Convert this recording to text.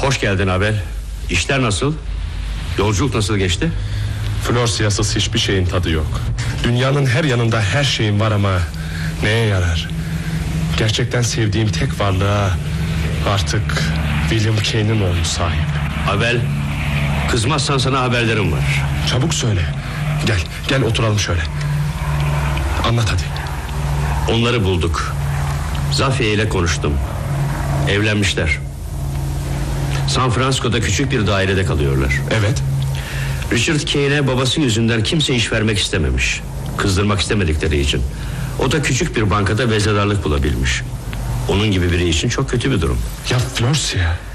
Hoş geldin Abel. İşler nasıl? Yolculuk nasıl geçti? Florsiyasız hiçbir şeyin tadı yok. Dünyanın her yanında her şeyin var ama neye yarar? Gerçekten sevdiğim tek varlığa artık William Kane'in oğlu sahip. Abel, kızmazsan sana haberlerim var. Çabuk söyle. Gel oturalım şöyle. Anlat hadi. Onları bulduk. Zafiye ile konuştum. Evlenmişler. San Francisco'da küçük bir dairede kalıyorlar. Evet. Richard Kane'e babası yüzünden kimse iş vermek istememiş. Kızdırmak istemedikleri için. O da küçük bir bankada veznedarlık bulabilmiş. Onun gibi biri için çok kötü bir durum. Ya Florsia,